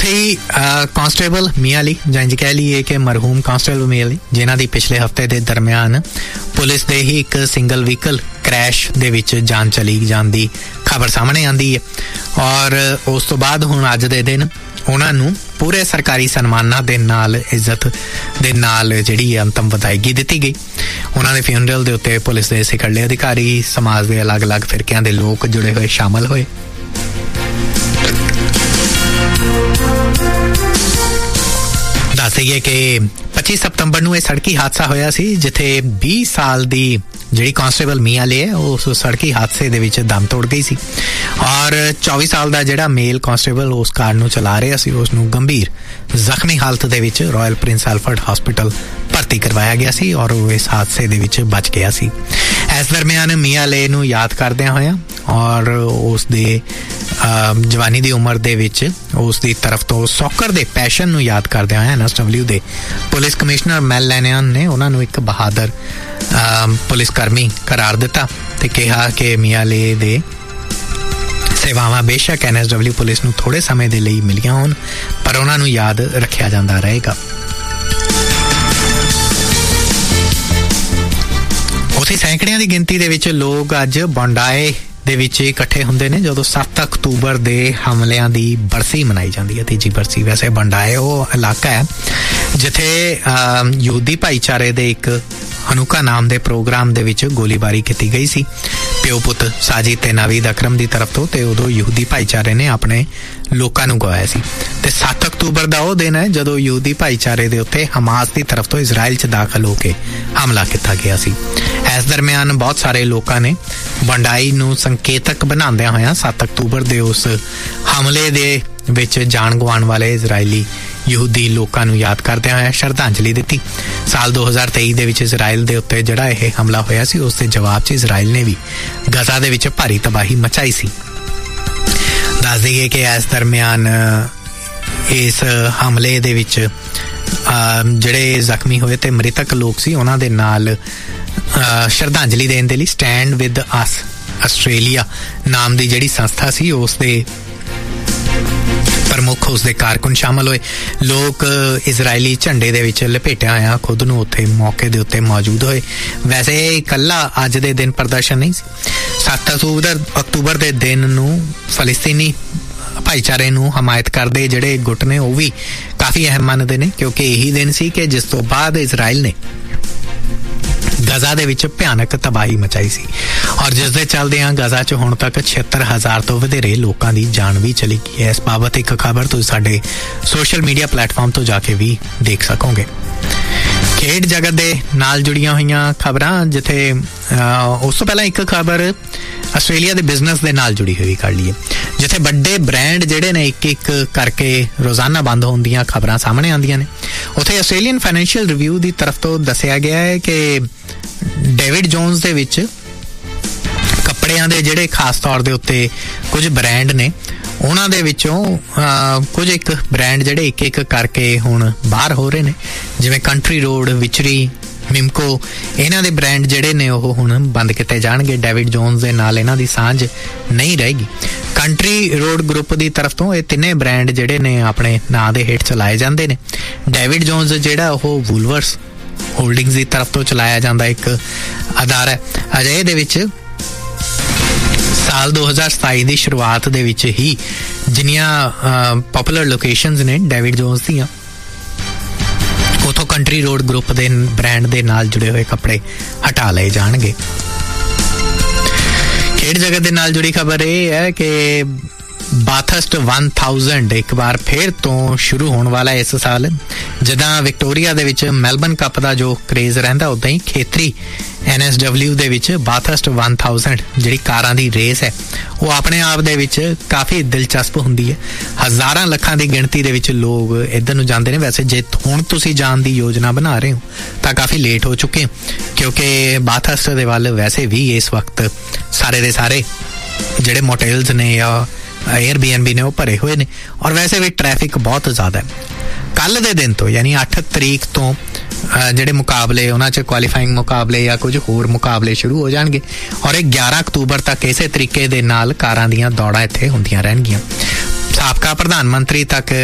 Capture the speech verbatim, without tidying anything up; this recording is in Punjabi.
ਉੱਥੇ ਹੀ ਕਾਂਸਟੇਬਲ ਮੀਆਂ ਅਲੀ ਜਾਂ ਇੰਜ ਕਹਿ ਲਈਏ ਕਿ ਮਰਹੂਮ ਕਾਂਸਟੇਬਲ ਮੀਆਂ ਅਲੀ ਜਿਨ੍ਹਾਂ ਦੀ ਪਿਛਲੇ ਹਫ਼ਤੇ ਦੇ ਦਰਮਿਆਨ ਪੁਲਿਸ ਦੇ ਹੀ ਇੱਕ ਸਿੰਗਲ ਵਹੀਕਲ ਕ੍ਰੈਸ਼ ਦੇ ਵਿੱਚ ਜਾਨ ਚਲੀ ਜਾਣ ਦੀ ਖਬਰ ਸਾਹਮਣੇ ਆਉਂਦੀ ਹੈ ਔਰ ਉਸ ਤੋਂ ਬਾਅਦ ਹੁਣ ਅੱਜ ਦੇ ਦਿਨ ਉਹਨਾਂ ਨੂੰ ਪੂਰੇ ਸਰਕਾਰੀ ਸਨਮਾਨਾਂ ਦੇ ਨਾਲ ਇੱਜ਼ਤ ਦੇ ਨਾਲ ਜਿਹੜੀ ਅੰਤਮ ਵਿਦਾਇਗੀ ਦਿੱਤੀ ਗਈ। ਉਹਨਾਂ ਦੇ ਫਿਊਨਰਲ ਦੇ ਉੱਤੇ ਪੁਲਿਸ ਦੇ ਸਿਖਰਲੇ ਅਧਿਕਾਰੀ, ਸਮਾਜ ਦੇ ਅਲੱਗ-ਅਲੱਗ ਫਿਰਕਿਆਂ ਦੇ ਲੋਕ ਜੁੜੇ ਹੋਏ ਸ਼ਾਮਲ ਹੋਏ। ਦੱਸ ਦਈਏ ਕਿ ਪੱਚੀ ਸਤੰਬਰ ਨੂੰ ਇਹ ਸੜਕੀ ਹਾਦਸਾ ਹੋਇਆ ਸੀ ਜਿੱਥੇ ਵੀਹ ਸਾਲ ਦੀ ਜਿਹੜੀ ਕਾਂਸਟੇਬਲ ਮੀਆਂ ਅਲੀ ਹੈ ਉਸ ਸੜਕੀ ਹਾਦਸੇ ਦੇ ਵਿੱਚ ਦਮ ਤੋੜ ਗਈ ਸੀ ਔਰ ਚੌਵੀ ਸਾਲ ਦਾ ਜਿਹੜਾ ਮੇਲ ਕਾਂਸਟੇਬਲ ਉਸ ਕਾਰ ਨੂੰ ਚਲਾ ਰਿਹਾ ਸੀ ਉਸ ਨੂੰ ਗੰਭੀਰ ਜ਼ਖਮੀ ਹਾਲਤ ਦੇ ਵਿੱਚ ਰਾਇਲ ਪ੍ਰਿੰਸ ਐਲਫਰਡ ਹਸਪੀਟਲ ਭਰਤੀ ਕਰਵਾਇਆ ਗਿਆ ਸੀ ਔਰ ਉਹ ਇਸ ਹਾਦਸੇ ਦੇ ਵਿੱਚ ਬਚ ਗਿਆ ਸੀ। ਇਸ ਦਰਮਿਆਨ ਮੀਆਂ ਅਲੀ ਨੂੰ ਯਾਦ ਕਰਦਿਆਂ ਹੋਇਆਂ ਔਰ ਉਸ ਦੇ ਜਵਾਨੀ ਦੀ ਉਮਰ ਦੇ ਵਿੱਚ ਉਸ ਦੀ ਤਰਫ ਤੋਂ ਸੌਕਰ ਦੇ ਪੈਸ਼ਨ ਨੂੰ ਯਾਦ ਕਰਦਿਆਂ ਹੋਇਆਂ ਐਨ ਐਸ ਡਬਲਿਊ ਦੇ ਪੁਲਿਸ ਕਮਿਸ਼ਨਰ ਮੈਲ ਲੈਨਿਆਨ ਨੇ ਉਹਨਾਂ ਨੂੰ ਇੱਕ ਬਹਾਦਰ ਪੁਲਿਸ ਕਰਮੀ ਕਰਾਰ ਦਿੱਤਾ ਤੇ ਕਿਹਾ ਕਿ ਮੀਆਂ ਅਲੀ ਦੇ ਸੇਵਾਵਾਂ ਬੇਸ਼ੱਕ ਐਨ ਐਸ ਡਬਲਿਊ ਪੁਲਿਸ ਨੂੰ ਥੋੜੇ ਸਮੇਂ ਦੇ ਲਈ ਮਿਲੀਆਂ ਹੋਣ ਪਰ ਉਹਨਾਂ ਨੂੰ ਯਾਦ ਰੱਖਿਆ ਜਾਂਦਾ ਰਹੇਗਾ। ਉੱਥੇ ਸੈਂਕੜਿਆਂ ਦੀ ਗਿਣਤੀ ਦੇ ਵਿੱਚ ਲੋਕ ਅੱਜ ਬੰਡਾਏ ਦੇ ਵਿੱਚ ਇਕੱਠੇ ਹੁੰਦੇ ਨੇ ਜਦੋਂ ਸੱਤ ਅਕਤੂਬਰ ਦੇ ਹਮਲਿਆਂ ਦੀ ਬਰਸੀ ਮਨਾਈ ਜਾਂਦੀ ਹੈ, ਤੀਜੀ ਬਰਸੀ। ਵੈਸੇ ਬੰਡਾਏ ਉਹ ਇਲਾਕਾ ਹੈ ਜਿੱਥੇ ਯਹੂਦੀ ਭਾਈਚਾਰੇ ਦੇ ਇੱਕ ਹਨੂਕਾ ਨਾਮ ਦੇ ਪ੍ਰੋਗਰਾਮ ਦੇ ਵਿੱਚ ਗੋਲੀਬਾਰੀ ਕੀਤੀ ਗਈ ਸੀ ਪਿਓ ਪੁੱਤ ਸਾਜਿਦ ਤੇ ਨਾਵੀਦ ਅਕਰਮ ਦੀ ਤਰਫ ਤੋਂ ਤੇ ਉਦੋਂ ਯਹੂਦੀ ਭਾਈਚਾਰੇ ਨੇ ਆਪਣੇ ਲੋਕਾਂ ਨੂੰ ਗਵਾਇਆ ਸੀ ਤੇ ਸੱਤ ਅਕਤੂਬਰ ਦਾ ਉਹ ਦਿਨ ਹੈ ਜਦੋਂ ਯਹੂਦੀ ਭਾਈਚਾਰੇ ਦੇ ਉੱਤੇ ਹਮਾਸ ਦੀ ਤਰਫ ਤੋਂ ਇਜ਼ਰਾਈਲ 'ਚ ਦਾਖਲ ਹੋ ਕੇ ਹਮਲਾ ਕੀਤਾ ਗਿਆ ਸੀ। ਇਸ ਦਰਮਿਆਨ ਬਹੁਤ ਸਾਰੇ ਲੋਕਾਂ ਨੇ ਬੰਡਾਈ ਨੂੰ ਸੰਕੇਤਕ ਬਣਾਉਂਦਿਆਂ ਹੋਇਆਂ ਸੱਤ ਅਕਤੂਬਰ ਦੇ ਉਸ ਹਮਲੇ ਦੇ ਵਿੱਚ ਜਾਨ ਗਵਾਉਣ ਵਾਲੇ ਇਜ਼ਰਾਈਲੀ ਯਹੂਦੀ ਲੋਕਾਂ ਨੂੰ ਯਾਦ ਕਰਦਿਆਂ ਹੋਇਆ ਸ਼ਰਧਾਂਜਲੀ ਦਿੱਤੀ। ਸਾਲ ਦੋ ਹਜ਼ਾਰ ਤੇਈ ਦੇ ਵਿੱਚ ਇਜ਼ਰਾਈਲ ਦੇ ਉੱਤੇ ਜਿਹੜਾ ਇਹ ਹਮਲਾ ਹੋਇਆ ਸੀ ਉਸ ਦੇ ਜਵਾਬ 'ਚ ਇਜ਼ਰਾਈਲ ਨੇ ਵੀ ਗਜ਼ਾ ਦੇ ਵਿੱਚ ਭਾਰੀ ਤਬਾਹੀ ਮਚਾਈ ਸੀ। ਦੱਸ ਦਈਏ ਕਿ ਇਸ ਦਰਮਿਆਨ ਇਸ ਹਮਲੇ ਦੇ ਵਿੱਚ ਜਿਹੜੇ ਜ਼ਖਮੀ ਹੋਏ ਤੇ ਮ੍ਰਿਤਕ ਲੋਕ ਸੀ ਉਹਨਾਂ ਦੇ ਨਾਲ ਸ਼ਰਧਾਂਜਲੀ ਦੇਣ ਦੇ ਲਈ ਸਟੈਂਡ ਵਿਦ ਅਸ ਆਸਟ੍ਰੇਲੀਆ ਨਾਮ ਦੀ ਜਿਹੜੀ ਸੰਸਥਾ ਸੀ ਉਸ ਦੇ ਪ੍ਰਮੁੱਖ ਉਸ ਦੇ ਕਾਰਕੁਨ ਸ਼ਾਮਲ ਹੋਏ। ਲੋਕ ਇਜ਼ਰਾਈਲੀ ਝੰਡੇ ਦੇ ਵਿੱਚ ਲਪੇਟਿਆ ਹੋਇਆ ਖੁਦ ਨੂੰ ਉੱਥੇ ਮੌਕੇ ਦੇ ਉੱਤੇ ਮੌਜੂਦ ਹੋਏ। ਵੈਸੇ ਇਕੱਲਾ ਅੱਜ ਦੇ ਦਿਨ ਪ੍ਰਦਰਸ਼ਨ ਨਹੀਂ ਸੀ, ਸੱਤ ਅਕਤੂਬਰ ਦੇ ਦਿਨ ਨੂੰ ਫਲਸਤੀਨੀ ਭਾਈਚਾਰੇ ਨੂੰ ਹਮਾਇਤ ਕਰਦੇ ਜਿਹੜੇ ਗੁੱਟ ਨੇ ਉਹ ਵੀ ਕਾਫੀ ਅਹਿਮ ਮੰਨਦੇ ਨੇ ਕਿਉਂਕਿ ਇਹੀ ਦਿਨ ਸੀ ਕਿ ਜਿਸ ਤੋਂ ਬਾਅਦ ਇਜ਼ਰਾਈਲ ਨੇ ਗਜ਼ਾ ਦੇ ਵਿੱਚ ਭਿਆਨਕ ਤਬਾਹੀ ਮਚਾਈ ਸੀ ਔਰ ਜਿਸ ਦੇ ਚੱਲਦਿਆਂ ਗਜ਼ਾ 'ਚ ਹੁਣ ਤੱਕ ਛਿਹੱਤਰ ਹਜ਼ਾਰ ਤੋਂ ਵਧੇਰੇ ਲੋਕਾਂ ਦੀ ਜਾਨ ਵੀ ਚਲੀ ਗਈ ਹੈ। ਇਸ ਬਾਬਤ ਇੱਕ ਖਬਰ ਤੁਸੀਂ ਸਾਡੇ ਸੋਸ਼ਲ ਮੀਡੀਆ ਪਲੇਟਫਾਰਮ ਤੋਂ ਜਾ ਕੇ ਵੀ ਦੇਖ ਸਕੋਗੇ। ਖੇਡ ਜਗਤ ਦੇ ਨਾਲ ਜੁੜੀਆਂ ਹੋਈਆਂ ਖਬਰਾਂ ਜਿੱਥੇ ਉਸ ਤੋਂ ਪਹਿਲਾਂ ਇੱਕ ਖਬਰ ਆਸਟ੍ਰੇਲੀਆ ਦੇ ਬਿਜ਼ਨਸ ਦੇ ਨਾਲ ਜੁੜੀ ਹੋਈ ਕਰ ਲਈਏ ਜਿੱਥੇ ਵੱਡੇ ਬ੍ਰਾਂਡ ਜਿਹੜੇ ਨੇ ਇੱਕ ਇੱਕ ਕਰਕੇ ਰੋਜ਼ਾਨਾ ਬੰਦ ਹੋਣ ਦੀਆਂ ਖਬਰਾਂ ਸਾਹਮਣੇ ਆਉਂਦੀਆਂ ਨੇ। ਉੱਥੇ ਆਸਟ੍ਰੇਲੀਅਨ ਫਾਈਨੈਂਸ਼ੀਅਲ ਰਿਵਿਊ ਦੀ ਤਰਫ ਤੋਂ ਦੱਸਿਆ ਗਿਆ ਹੈ ਕਿ ਡੇਵਿਡ ਜੋਨਸ ਦੇ ਵਿੱਚ ਕੱਪੜਿਆਂ ਦੇ ਜਿਹੜੇ ਖਾਸ ਤੌਰ ਦੇ ਉੱਤੇ ਕੁਝ ਬ੍ਰਾਂਡ ਨੇ ਉਹਨਾਂ ਦੇ ਵਿੱਚੋਂ ਕੁਝ ਇੱਕ ਬ੍ਰਾਂਡ ਜਿਹੜੇ ਇੱਕ ਇੱਕ ਕਰਕੇ ਹੁਣ ਬਾਹਰ ਹੋ ਰਹੇ ਨੇ ਜਿਵੇਂ ਕੰਟਰੀ ਰੋਡ, ਵਿਚਰੀ, ਮਿਮਕੋ ਇਹਨਾਂ ਦੇ ਬ੍ਰਾਂਡ ਜਿਹੜੇ ਨੇ ਉਹ ਹੁਣ ਬੰਦ ਕੀਤੇ ਜਾਣਗੇ। ਡੇਵਿਡ ਜੋਨਸ ਦੇ ਨਾਲ ਇਹਨਾਂ ਦੀ ਸਾਂਝ ਨਹੀਂ ਰਹੇਗੀ। ਕੰਟਰੀ ਰੋਡ ਗਰੁੱਪ ਦੀ ਤਰਫ ਤੋਂ ਇਹ ਤਿੰਨੇ ਬ੍ਰਾਂਡ ਜਿਹੜੇ ਨੇ ਆਪਣੇ ਨਾਂ ਦੇ ਹੇਠ ਚਲਾਏ ਜਾਂਦੇ ਨੇ। ਡੇਵਿਡ ਜੋਨਸ ਜਿਹੜਾ ਉਹ ਵੂਲਵਰਸ ਹੋਲਡਿੰਗਸ ਦੀ ਤਰਫ ਤੋਂ ਚਲਾਇਆ ਜਾਂਦਾ ਇੱਕ ਅਦਾਰਾ ਹੈ। ਅਜਿਹੇ ਦੇ ਵਿੱਚ ਸਾਲ ਦੋ ਹਜ਼ਾਰ ਸਤਾਈ ਦੀ ਸ਼ੁਰੂਆਤ ਦੇ ਵਿੱਚ ਹੀ ਜਿੰਨੀਆਂ ਪਪੂਲਰ ਲੋਕੇਸ਼ਨਸ ਨੇ ਡੇਵਿਡ ਜੋਨਸ ਦੀਆਂ ਉਥੋਂ ਕੰਟਰੀ ਰੋਡ ਗਰੁੱਪ ਦੇ ਬ੍ਰਾਂਡ ਦੇ ਨਾਲ ਜੁੜੇ ਹੋਏ ਕੱਪੜੇ ਹਟਾ ਲਏ ਜਾਣਗੇ। ਖੇਡ ਜਗਤ ਦੇ ਨਾਲ ਜੁੜੀ ਖਬਰ ਇਹ ਹੈ ਕਿ ਬਾਥਸਟ one thousand ਇੱਕ ਵਾਰ ਫੇਰ ਤੋਂ ਸ਼ੁਰੂ ਹੋਣ ਵਾਲਾ ਇਸ ਸਾਲ। ਜਿੱਦਾਂ ਵਿਕਟੋਰੀਆ ਦੇ ਵਿੱਚ ਮੈਲਬਨ ਕੱਪ ਦਾ ਜੋ ਕਰੇਜ਼ ਰਹਿੰਦਾ ਉੱਦਾਂ ਹੀ ਖੇਤਰੀ ਐਨ ਐਸ ਡਬਲਿਊ ਦੇ ਵਿੱਚ ਬਾਥਸਟ one thousand ਜਿਹੜੀ ਕਾਰਾਂ ਦੀ ਰੇਸ ਹੈ ਉਹ ਆਪਣੇ ਆਪ ਦੇ ਵਿੱਚ ਕਾਫੀ ਦਿਲਚਸਪ ਹੁੰਦੀ ਹੈ। ਹਜ਼ਾਰਾਂ ਲੱਖਾਂ ਦੀ ਗਿਣਤੀ ਦੇ ਵਿੱਚ ਲੋਕ ਇੱਧਰ ਨੂੰ ਜਾਂਦੇ ਨੇ। ਵੈਸੇ ਜੇ ਹੁਣ ਤੁਸੀਂ ਜਾਣ ਦੀ ਯੋਜਨਾ ਬਣਾ ਰਹੇ ਹੋ ਤਾਂ ਕਾਫੀ ਲੇਟ ਹੋ ਚੁੱਕੇ ਹੋ ਕਿਉਂਕਿ ਬਾਥਸਟ ਦੇ ਵੱਲ ਵੈਸੇ ਵੀ ਇਸ ਵਕਤ ਸਾਰੇ ਦੇ ਸਾਰੇ ਜਿਹੜੇ ਮੋਟੇਲਸ ਨੇ ਜਾਂ ਏਅਰ ਬੀ ਐਨ ਬੀ ਨੇ ਉਹ ਭਰੇ ਹੋਏ ਨੇ ਔਰ ਵੈਸੇ ਵੀ ਟ੍ਰੈਫਿਕ ਬਹੁਤ ਜ਼ਿਆਦਾ ਹੈ। ਕੱਲ੍ਹ ਦੇ ਦਿਨ ਤੋਂ ਯਾਨੀ ਅੱਠ ਤਰੀਕ ਤੋਂ ਜਿਹੜੇ ਮੁਕਾਬਲੇ ਉਹਨਾਂ 'ਚ ਕੁਆਲੀਫਾਈਂਗ ਮੁਕਾਬਲੇ ਜਾਂ ਕੁਝ ਹੋਰ ਮੁਕਾਬਲੇ ਸ਼ੁਰੂ ਹੋ ਜਾਣਗੇ ਔਰ ਇਹ ਗਿਆਰਾਂ ਅਕਤੂਬਰ ਤੱਕ ਇਸੇ ਤਰੀਕੇ ਦੇ ਨਾਲ ਕਾਰਾਂ ਦੀਆਂ ਦੌੜਾਂ ਇੱਥੇ ਹੁੰਦੀਆਂ ਰਹਿਣਗੀਆਂ। ਸਾਬਕਾ ਪ੍ਰਧਾਨ ਮੰਤਰੀ ਤੱਕ